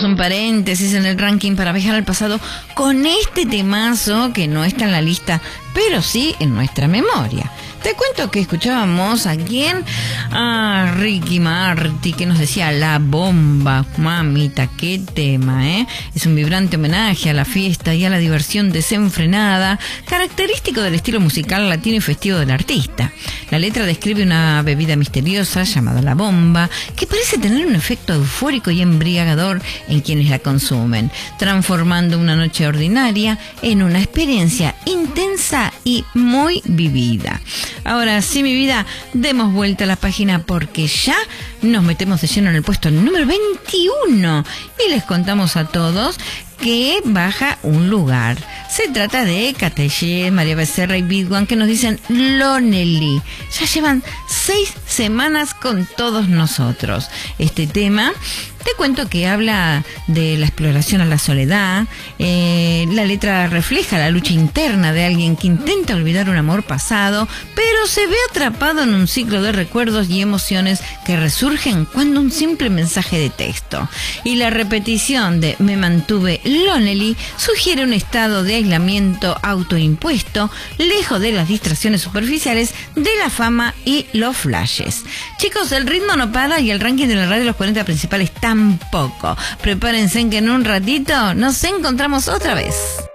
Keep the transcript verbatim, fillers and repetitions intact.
hacemos un paréntesis en el ranking para viajar al pasado con este temazo que no está en la lista, pero sí en nuestra memoria. Te cuento que escuchábamos a quién, a Ricky Martin, que nos decía La Bomba. Mamita, qué tema, ¿eh? Es un vibrante homenaje a la fiesta y a la diversión desenfrenada, característico del estilo musical latino y festivo del artista. La letra describe una bebida misteriosa llamada La Bomba, que parece tener un efecto eufórico y embriagador en quienes la consumen, transformando una noche ordinaria en una experiencia intensa y muy vivida. Ahora sí, mi vida, demos vuelta a la página porque ya nos metemos de lleno en el puesto número veintiuno y les contamos a todos que baja un lugar. Se trata de Catelle, María Becerra y Big One, que nos dicen Lonely. Ya llevan seis semanas con todos nosotros. Este tema, te cuento que habla de la exploración a la soledad. Eh, la letra refleja la lucha interna de alguien que intenta olvidar un amor pasado, pero se ve atrapado en un ciclo de recuerdos y emociones que resurgen cuando un simple mensaje de texto y la repetición de me mantuve lonely sugiere un estado de aislamiento autoimpuesto, lejos de las distracciones superficiales de la fama y los flashes. Chicos, el ritmo no para y el ranking de la radio de los cuarenta principales tampoco. Prepárense en que en un ratito nos encontramos otra vez.